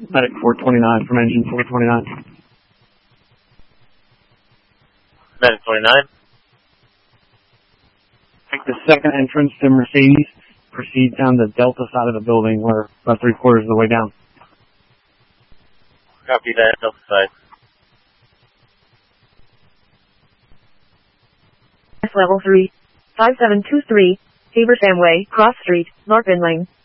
Medic 429 from engine 429. Medic 29. Take the second entrance to Mercedes. Proceed down the Delta side of the building. We're about 3/4 of the way down. Copy that, Delta side. Level 3. 5723, Habersham Way, Cross Street, North Lane.